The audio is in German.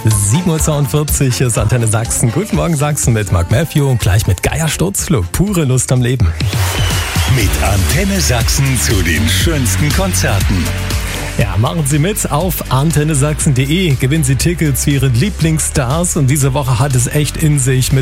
7:42 Uhr ist Antenne Sachsen. Guten Morgen Sachsen mit Mark Matthew und gleich mit Geier Sturzflug. Pure Lust am Leben. Mit Antenne Sachsen zu den schönsten Konzerten. Ja, machen Sie mit auf antennesachsen.de. Gewinnen Sie Tickets für Ihre Lieblingsstars und diese Woche hat es echt in sich mit